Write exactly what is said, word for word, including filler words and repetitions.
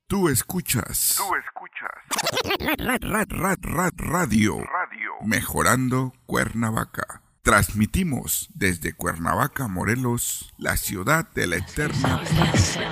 Tú escuchas. Tú escuchas. Rad, rad, rad, rad, radio. Radio. Mejorando Cuernavaca. Transmitimos desde Cuernavaca, Morelos, la ciudad de la eterna.